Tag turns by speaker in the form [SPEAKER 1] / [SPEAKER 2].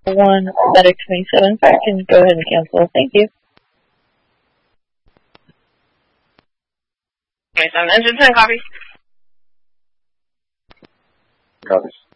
[SPEAKER 1] 1 Medic 27, so I can go ahead and cancel. Thank you.
[SPEAKER 2] 27, engine 10, copy.
[SPEAKER 3] Copies.